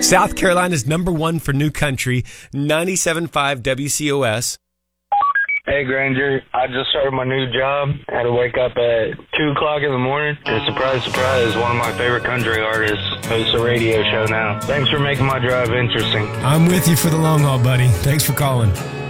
South Carolina's #1 for new country, 97.5 WCOS. Hey, Granger. I just started my new job. Had to wake up at 2 o'clock in the morning. And surprise, surprise, one of my favorite country artists hosts a radio show now. Thanks for making my drive interesting. I'm with you for the long haul, buddy. Thanks for calling.